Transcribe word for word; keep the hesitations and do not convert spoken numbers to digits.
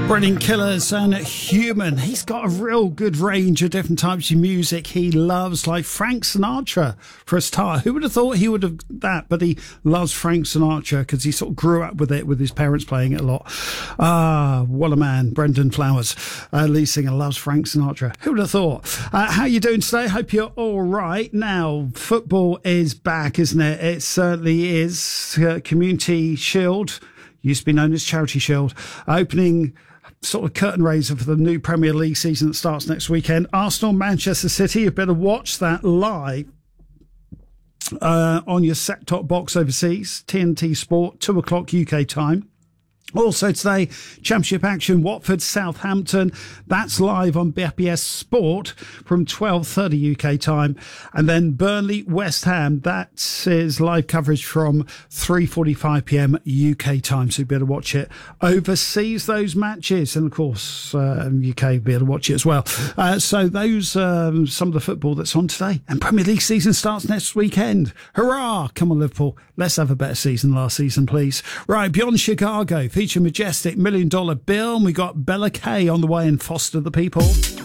Brilliant Killers and Human. He's got a real good range of different types of music he loves, like Frank Sinatra for a start. Who would have thought he would have that? But he loves Frank Sinatra because he sort of grew up with it, with his parents playing it a lot. Ah, what a man. Brendan Flowers, uh, lead singer, loves Frank Sinatra. Who would have thought? Uh, how you doing today? Hope you're all right. Now, football is back, isn't it? It certainly is. Uh, Community Shield, used to be known as Charity Shield, opening sort of curtain raiser for the new Premier League season that starts next weekend. Arsenal, Manchester City. You better watch that live uh, on your set-top box overseas. T N T Sport, two o'clock U K time. Also today, Championship action, Watford, Southampton. That's live on B B S Sport from twelve thirty U K time. And then Burnley, West Ham. That is live coverage from three forty-five p.m. U K time. So you better watch it overseas, those matches. And of course, uh, U K be able to watch it as well. Uh, so those, um, some of the football that's on today. And Premier League season starts next weekend. Hurrah! Come on, Liverpool. Let's have a better season last season, please. Right, beyond Chicago. Feature Majestic, Million Dollar Bill, and we got Bella Kay on the way and Foster the People.